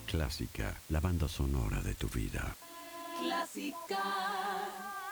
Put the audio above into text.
Clásica, la banda sonora de tu vida. Clásica.